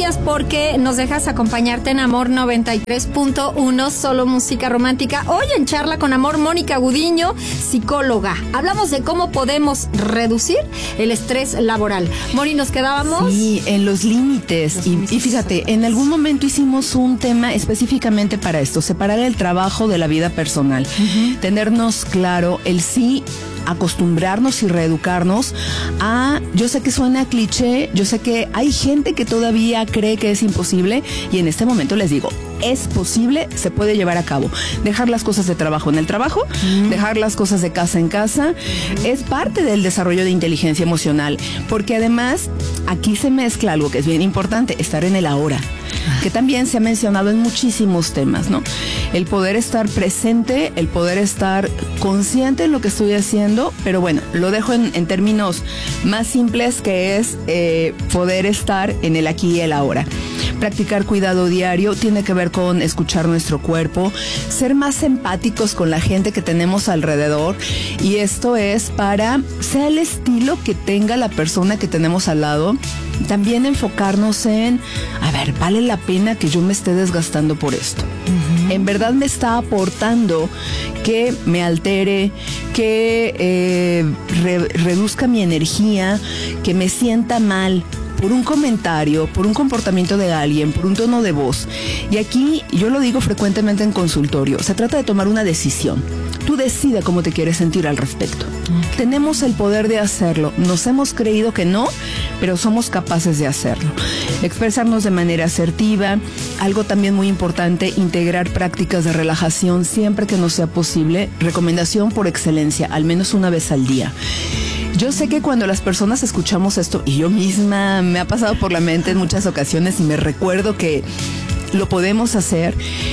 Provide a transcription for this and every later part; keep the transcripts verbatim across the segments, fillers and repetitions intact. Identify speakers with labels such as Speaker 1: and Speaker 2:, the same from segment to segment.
Speaker 1: gracias porque nos dejas acompañarte en Amor noventa y tres punto uno, solo música romántica. Hoy en Charla con Amor, Mónica Gudiño, psicóloga. Hablamos de cómo podemos reducir el estrés laboral. Moni, ¿nos quedábamos?
Speaker 2: Sí, en los límites. Los y, límites y fíjate, en algún momento hicimos un tema específicamente para esto, separar el trabajo de la vida personal. Uh-huh. Tenernos claro el sí, acostumbrarnos y reeducarnos a, yo sé que suena cliché, yo sé que hay gente que todavía cree que es imposible y en este momento les digo, es posible, se puede llevar a cabo. Dejar las cosas de trabajo en el trabajo, mm. dejar las cosas de casa en casa, es parte del desarrollo de inteligencia emocional, porque además aquí se mezcla algo que es bien importante, estar en el ahora, que también se ha mencionado en muchísimos temas, ¿no? El poder estar presente, el poder estar consciente en lo que estoy haciendo, pero bueno, lo dejo en, en términos más simples, que es eh, poder estar en el aquí y el ahora. Practicar cuidado diario tiene que ver con escuchar nuestro cuerpo, ser más empáticos con la gente que tenemos alrededor, y esto es para, sea el estilo que tenga la persona que tenemos al lado, también enfocarnos en, a ver, ¿vale la pena que yo me esté desgastando por esto? Uh-huh. ¿En verdad me está aportando que me altere, que eh, re- reduzca mi energía, que me sienta mal por un comentario, por un comportamiento de alguien, por un tono de voz? Y aquí yo lo digo frecuentemente en consultorio, se trata de tomar una decisión. Tú decide cómo te quieres sentir al respecto. Okay. Tenemos el poder de hacerlo. Nos hemos creído que no, pero somos capaces de hacerlo. Expresarnos de manera asertiva. Algo también muy importante, integrar prácticas de relajación siempre que nos sea posible. Recomendación por excelencia, al menos una vez al día. Yo sé que cuando las personas escuchamos esto, y yo misma me ha pasado por la mente en muchas ocasiones y me recuerdo que lo podemos hacer,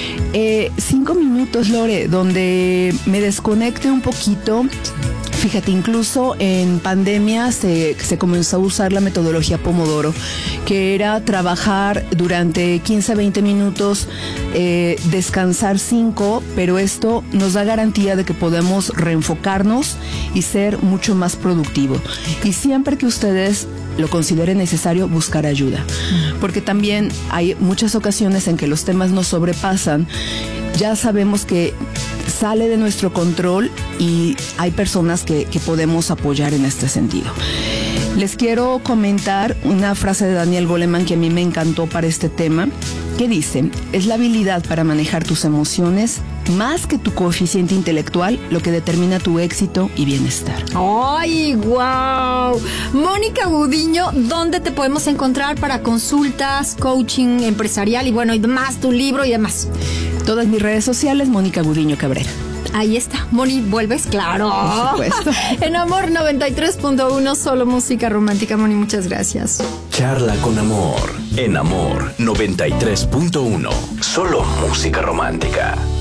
Speaker 2: eh, cinco minutos, Lore, donde me desconecte un poquito. Fíjate, incluso en pandemia se, se comenzó a usar la metodología Pomodoro, que era trabajar durante quince a veinte minutos, eh, descansar cinco, pero esto nos da garantía de que podemos reenfocarnos y ser mucho más productivo. Y siempre que ustedes lo consideren necesario, buscar ayuda, porque también hay muchas ocasiones en que los temas nos sobrepasan. Ya sabemos que sale de nuestro control y hay personas que, que podemos apoyar en este sentido. Les quiero comentar una frase de Daniel Goleman que a mí me encantó para este tema, que dice: es la habilidad para manejar tus emociones más que tu coeficiente intelectual lo que determina tu éxito y bienestar.
Speaker 1: ¡Ay, wow! Mónica Gudiño, ¿dónde te podemos encontrar para consultas, coaching empresarial y bueno, y demás, tu libro y demás?
Speaker 2: Todas mis redes sociales, Mónica Gudiño Cabrera.
Speaker 1: Ahí está. Moni, ¿vuelves? Claro.
Speaker 2: Por supuesto.
Speaker 1: En Amor noventa y tres punto uno, solo música romántica. Moni, muchas gracias.
Speaker 3: Charla con Amor. En Amor noventa y tres punto uno, solo música romántica.